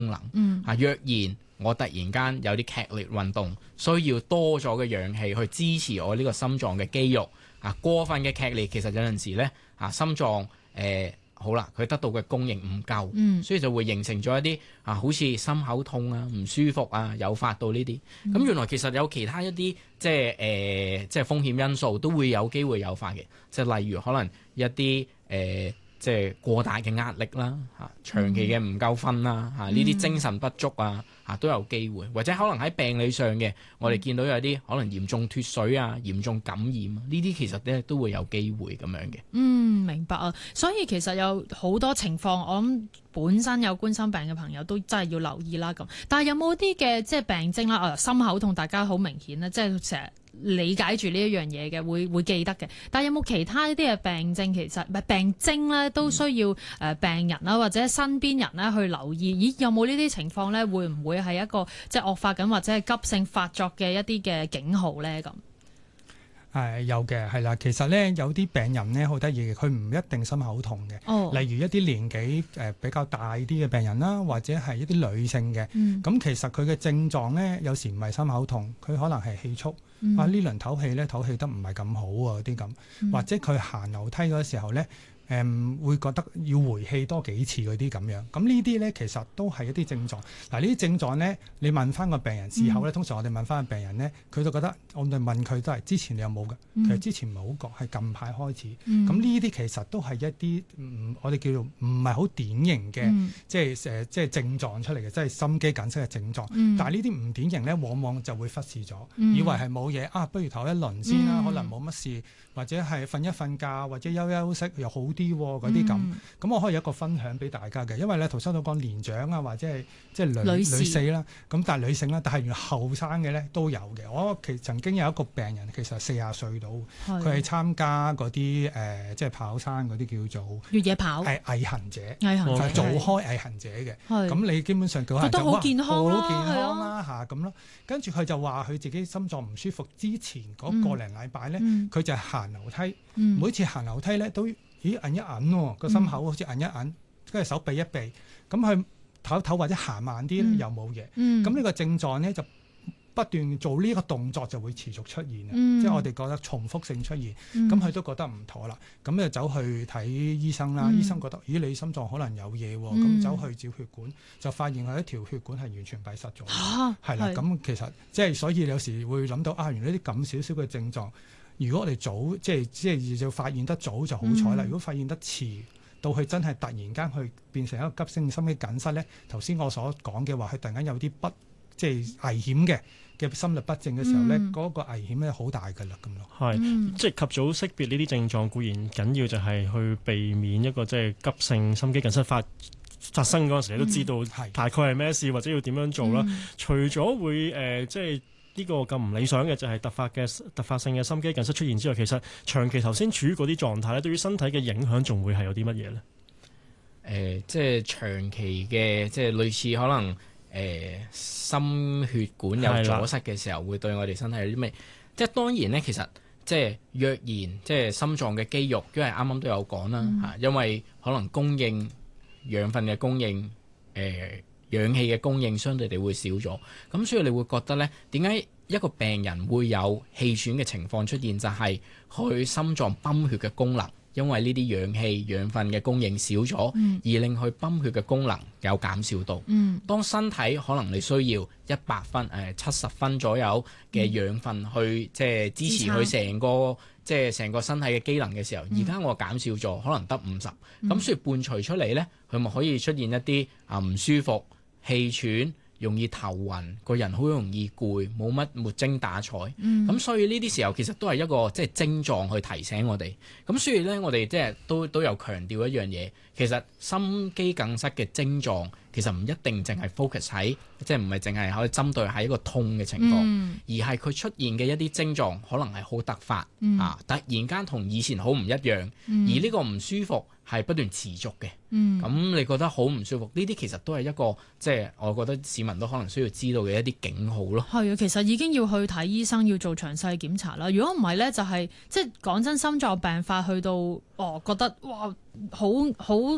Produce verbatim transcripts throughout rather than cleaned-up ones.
能。 嗯啊，若然我突然間有啲劇烈運動，需要多咗嘅氧氣去支持我呢個心臟嘅肌肉，啊過分嘅劇烈，其實有陣時呢，啊心臟誒、呃、好啦，佢得到嘅供應唔夠， 嗯所以就會形成咗一啲啊好似心口痛啊、唔舒服啊，誘發到呢啲。咁、 嗯、 原來其實有其他一啲即係誒、呃、即係風險因素都會有機會誘發嘅，即係例如可能一啲誒。呃即係過大嘅壓力啦，嚇長期嘅唔夠瞓啦，嚇呢啲精神不足啊，嚇都有機會，或者可能喺病理上嘅，我哋見到有啲可能嚴重脫水啊、嚴重感染啊，呢啲其實咧都會有機會咁樣嘅。 嗯，明白啊。所以其實有好多情況，我諗本身有冠心病嘅朋友都真係要留意啦。咁，但係有冇啲嘅即係病徵啦？啊，心口痛大家好明顯啦，即係成日理解住呢一樣嘢嘅，會會記得嘅。但係有冇其他一啲嘅病症，其實唔係病徵咧，都需要誒病人啦或者身邊人咧去留意。咦，有冇呢啲情況咧？會唔會係一個即係惡化緊或者係急性發作嘅一啲嘅警號咧？咁？ 係有嘅，係啦。其實咧有啲病人咧好得意嘅，佢唔一定心口痛嘅。 哦， 例如一啲年紀誒比較大啲嘅病人啦，或者係一啲女性嘅。咁、 嗯、 其實佢嘅症狀咧有時唔係心口痛，佢可能係氣促。 嗯、 啊，呢輪唞氣咧唞氣得唔係咁好啊啲咁， 嗯、或或者佢行樓梯嗰時候咧。誒、嗯、會覺得要回氣多幾次嗰啲咁樣，咁呢啲咧其實都係一啲症狀。嗱，呢啲症狀咧，你問翻個病人事後咧，嗯、通常我哋問翻個病人咧，佢就覺得我哋問佢都係之前你有冇㗎？嗯、其實之前唔係好覺，係近排開始。咁呢啲其實都係一啲唔我哋叫做唔係好典型嘅、嗯，即係誒即係症狀出嚟嘅，即係心肌梗塞嘅症狀。嗯、但係呢啲唔典型咧，往往就會忽視咗，嗯、以為係冇嘢啊，不如唞一輪先啦，嗯、可能冇乜事，或者係瞓一瞓覺，或者休休息又好啲。嗰啲咁，咁、嗯、我可以有一個分享俾大家嘅，因為咧頭先都講年長啊，或者係即係女女士啦，咁但係女性啦，但係原來後生嘅咧都有嘅。我其實曾經有一個病人，其實四十歲到，佢係參加嗰啲誒即係跑山嗰啲叫做越野跑， 係毅行者， 毅行者早開毅行者嘅。咁你基本上佢覺得好健康啦， 好健康啦嚇咁咯。跟住佢就話佢自己心臟唔舒服，之前嗰個零禮拜咧，佢、嗯、就係行樓梯，嗯、每次行樓梯咧都。咦，揞一揞喎，個心口好似揞一揞，跟住手避一避，咁佢唞唞或者行慢啲咧又冇嘢。咁呢、嗯、個症狀咧就不斷做呢個動作就會持續出現，嗯、即係我哋覺得重複性出現。咁佢、嗯、都覺得唔妥啦，咁就走去睇醫生啦。嗯、醫生覺得咦，你心臟可能有嘢喎，咁、嗯、走去照血管就發現佢一條血管係完全閉塞咗。係啦、啊，咁其實即係所以有時會諗到啊，原來呢啲咁少少嘅症狀。如果我哋早即係即係就發現得早就好彩啦。嗯、如果發現得遲，到佢真係突然間去變成一個急性心肌梗塞咧，頭先我所講嘅話，佢突然間有啲不即係危險嘅嘅心律不正嘅時候咧，嗰、嗯、個危險咧好大㗎啦咁咯。係、 嗯、即係及早識別呢啲症狀固然緊要，就係去避免一個即係急性心肌梗塞發發生嗰陣時，你都知道大概係咩事、嗯、或者要點樣做啦。嗯、除咗會誒、呃、即係。呢個咁唔理想嘅就係突發嘅突發性嘅心肌梗塞出現之外，其實長期頭先處於嗰啲狀態咧，對於身體嘅影響仲會係有啲乜嘢咧？誒、 呃，即係長期嘅，即係類似可能誒、呃、心血管有阻塞嘅時候，會對我哋身體有啲咩？即係當然咧，其實即係若然即係心臟嘅肌肉，因為啱啱都有講啦嚇，嗯、因為可能供應養分嘅供應誒。呃氧氣嘅供應相對地會少咗，咁所以你會覺得呢點解一個病人會有氣喘嘅情況出現？就係、是、佢心臟泵血嘅功能，因為呢啲氧氣養分嘅供應少咗，嗯、而令佢泵血嘅功能有減少到。嗯、當身體可能你需要一百分誒七十分左右嘅養分去、嗯、即係支持佢成個即係成個身體嘅機能嘅時候，而家、嗯、我減少咗，可能得五十，咁所以伴隨出嚟呢，佢咪可以出現一啲啊唔舒服。氣喘，容易頭暈，個人好容易攰，冇乜沒精打采。咁、嗯、所以呢啲時候其實都係一個即係症狀去提醒我哋。咁所以呢，我哋即係都都有強調一樣嘢，其實心肌梗塞嘅症狀其實唔一定淨係 focus 喺，即係唔係淨係可以針對喺一個痛嘅情況，嗯、而係佢出現嘅一啲症狀可能係好突發、嗯、啊，突然間同以前好唔一樣，嗯、而呢個唔舒服係不斷持續嘅。咁、嗯、你覺得好唔舒服？呢啲其實都係一個即係我覺得市民都可能需要知道嘅一啲警號咯。 係啊，其實已經要去睇醫生，要做詳細檢查啦。如果唔係呢，就係、是、即係講真，心臟病發去到哦，覺得哇好好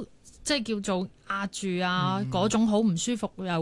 即係叫做壓住啊嗰種好唔舒服又